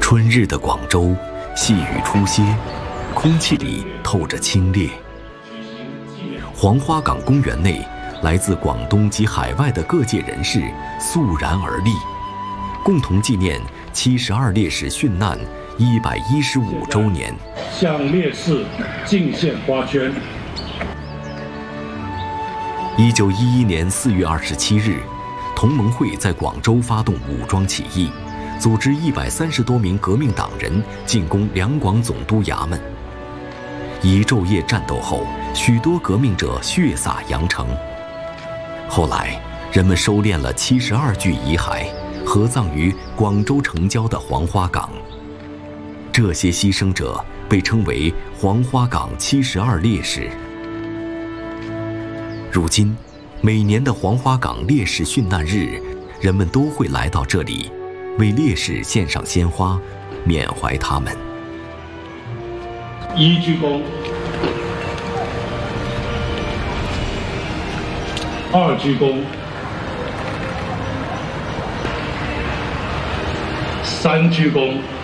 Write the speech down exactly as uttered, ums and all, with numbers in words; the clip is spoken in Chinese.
春日的广州，细雨初歇，空气里透着清冽。黄花岗公园内，来自广东及海外的各界人士肃然而立，共同纪念七十二烈士殉难一百一十五周年， 向烈士敬献花圈。 一九一一年四月二十七日，同盟会在广州发动武装起义，组织一百三十多名革命党人进攻两广总督衙门。一昼夜战斗后，许多革命者血洒羊城。后来，人们收敛了七十二具遗骸，合葬于广州城郊的黄花岗。这些牺牲者被称为黄花岗七十二烈士。如今，每年的黄花岗烈士殉难日，人们都会来到这里，为烈士献上鲜花，缅怀他们。 一鞠躬，二鞠躬，三鞠躬。